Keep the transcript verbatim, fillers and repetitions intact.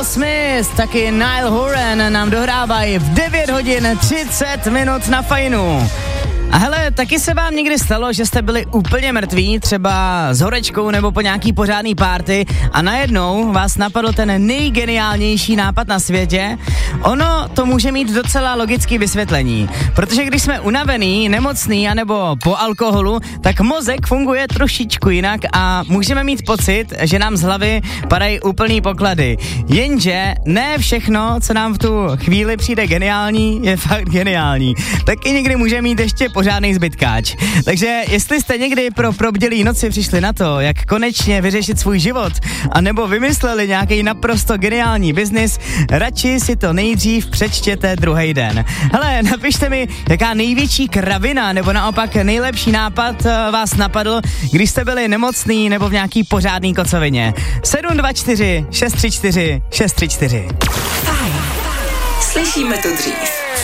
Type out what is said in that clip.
Smith, taky Niall Horan nám dohrávají v devět hodin třicet minut na Fajnu. A hele, taky se vám někdy stalo, že jste byli úplně mrtví, třeba s horečkou nebo po nějaký pořádný party a najednou vás napadl ten nejgeniálnější nápad na světě? Ono to může mít docela logické vysvětlení, protože když jsme unavený, nemocný anebo po alkoholu, tak mozek funguje trošičku jinak a můžeme mít pocit, že nám z hlavy padají úplný poklady. Jenže ne všechno, co nám v tu chvíli přijde geniální, je fakt geniální. Taky někdy může mít ještě pořádný zbytkáč. Takže jestli jste někdy pro probdělý noci přišli na to, jak konečně vyřešit svůj život, anebo vymysleli nějaký naprosto geniální biznis, radši si to nejdřív přečtěte druhý den. Hele, napište mi, jaká největší kravina nebo naopak nejlepší nápad vás napadl, když jste byli nemocný nebo v nějaký pořádný kocovině. sedm dva čtyři šest tři čtyři šest tři čtyři. Fajn. Slyšíme to dřív.